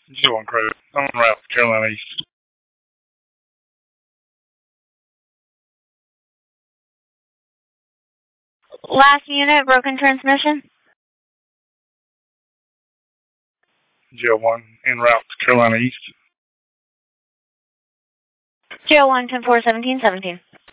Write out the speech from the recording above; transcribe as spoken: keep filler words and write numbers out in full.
Jail one credit. On route to Carolina East. Last unit, broken transmission. Jail one, en route to Carolina East. Jail one, ten four, seventeen seventeen.